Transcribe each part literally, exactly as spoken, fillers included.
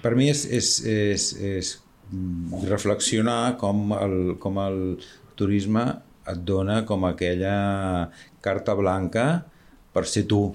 per mi és, és, és, és reflexionar com el, com el turisme et dona com aquella carta blanca per ser tu.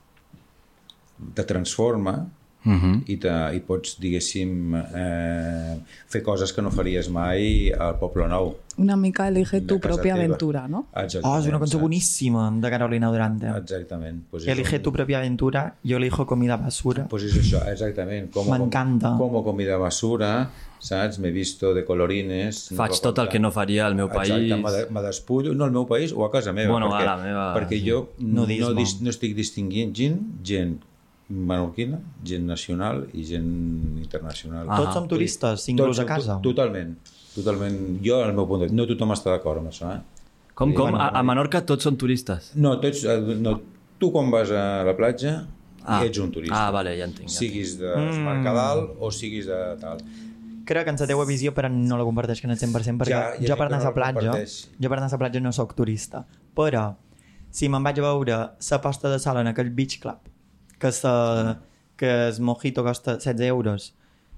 Te transforma uh-huh. i, te, i pots, diguéssim, eh, fer coses que no faries mai al Poble Nou. Una mica elige tu pròpia aventura, no? Oh, és una cançó boníssima de Carolina Durante. Exactament. Pues elige un... tu pròpia aventura, yo elijo comida basura. Pues és això, exactament. Como, M'encanta. Como comida basura, saps? M'he visto de colorines. Faig no tot el que no faria al meu país. Exacte, me despullo, no al meu país o a casa meva. Bueno, perquè, a la meva... Perquè jo no, no, dis, no estic distinguint gent, gent menorquina, gent nacional i gent internacional. Ah. Tots som turistes, inclús a casa. Totalment, totalment. Jo, al meu punt de vista, no tothom està d'acord amb això, eh? Com, com? A, a Menorca tots són turistes? No, tots, no, tu quan vas a la platja ah. ets un turista. Ah, vale, ja entenc. Ja siguis de mm. Mercadal o siguis de tal. Crec que ens teva visió, però no la comparteix que al cent per cent, perquè ja, ja jo per anar a la platja, jo per anar a la platja no sóc turista. Però, si me'n vaig a veure la posta de sol en aquell beach club, que, sa, que el mojito costa setze euros,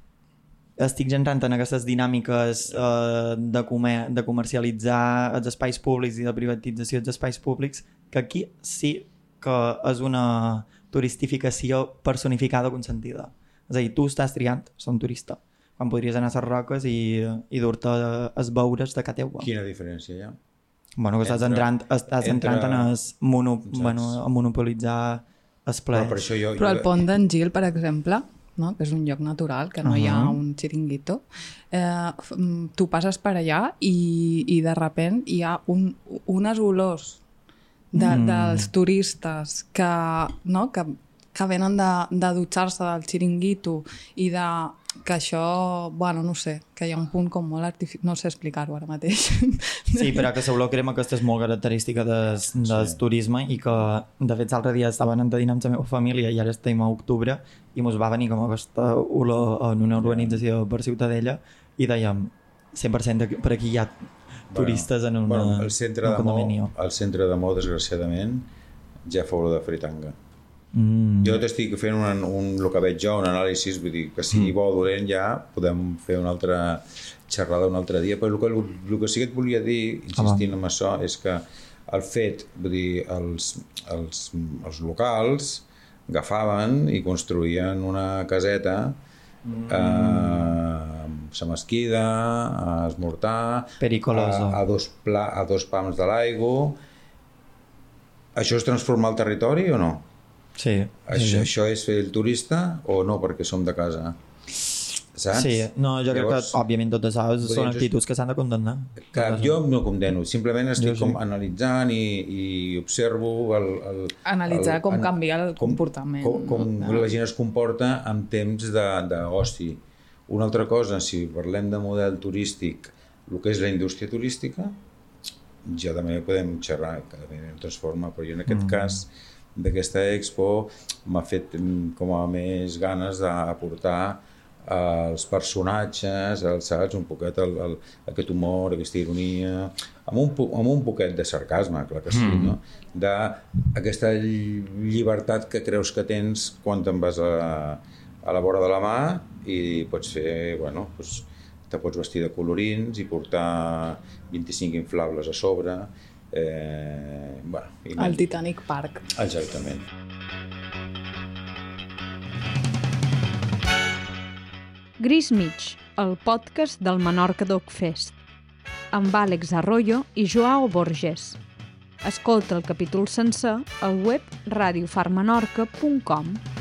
estic entrant en aquestes dinàmiques eh, de, comer, de comercialitzar els espais públics i de privatització dels espais públics, que aquí sí que és una turistificació personificada o consentida. És a dir, tu estàs triant ser un turista, quan podries anar a les roques i, i dur-te els beures de casa teua. Quina diferència hi ha? Bueno, que estàs entre, entrant, estàs entre... entrant en, es mono, bueno, a monopolitzar els plers. Però, per això jo, Però jo... el pont d'en Gil, per exemple, no? Que és un lloc natural, que no uh-huh. hi ha un xiringuito, eh, tu passes per allà i, i de repent hi ha un, unes olors de, mm. dels turistes que, no? que, que venen de, de dutxar-se del xiringuito i de... que això, bueno, no sé, que hi ha un punt com molt artificial, no sé explicar-ho ara mateix. Sí, però que l'olor crema aquesta és molt característica del, del sí. turisme i que, de fet, l'altre dia estaven entrant amb la meva família i ara estem a octubre i mos va venir com aquesta olor en una urbanització per Ciutadella i dèiem, cent per cent per aquí hi ha turistes bueno, en una, bueno, el centre un condomini. El centre de Mó, desgraciadament, ja fa olor de fritanga. Mm. Jo t'estic fent un, un, el que veig jo, un anàlisi, vull dir que si mm. bo o dolent ja podem fer una altra xerrada un altre dia, però el que, el, el que sí que et volia dir, insistint ah, en això, és que el fet, vull dir, els, els, els locals agafaven i construïen una caseta mm. eh, amb la mesquida, a esmortar, pericolosa, a, a, dos pla, a dos pams de l'aigua. Això és transformar el territori o no? Sí, això, sí. això és fer el turista o no, perquè som de casa? Saps? Sí, no, jo crec Llavors, que òbviament totes les són actituds que s'han de condemnar. Que jo no condeno, simplement estic jo, com sí. analitzant i, i observo el, el, analitzar el, com el, canvia el com, comportament. Com, com no? la gent es comporta en temps d'oci. Una altra cosa, si parlem de model turístic, el que és la indústria turística, ja també podem xerrar, que també em transforma, però jo en aquest mm. cas d'aquesta expo m'ha fet com a més ganes d'aportar els personatges, els, saps, un poquet el, el, aquest humor, aquesta ironia, amb un, amb un poquet de sarcasme, clar que sí, mm. no? D'aquesta llibertat que creus que tens quan te'n vas a, a la vora de la mà i pots fer, bueno, doncs, te pots vestir de colorins i portar vint-i-cinc inflables a sobre. Eh, bueno, el Titanic Park. Exactament. Gris Mig, el podcast del Menorca Dog Fest, amb Àlex Arroyo i Joao Borges. Escolta el capítol sencer al web radio far menorca punt com.